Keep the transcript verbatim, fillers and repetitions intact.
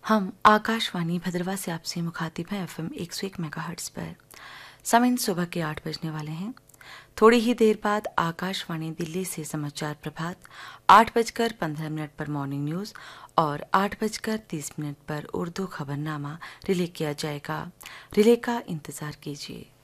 हम आकाशवाणी भद्रवा से आपसे मुखातिब हैं एफएम एक सौ एक मेगाहर्ट्ज पर। समय सुबह के आठ बजने वाले हैं। थोड़ी ही देर बाद आकाशवाणी दिल्ली से समाचार प्रभात, आठ बजकर पंद्रह मिनट पर मॉर्निंग न्यूज और आठ बजकर तीस मिनट पर उर्दू खबरनामा रिले किया जाएगा। रिले का इंतजार कीजिए।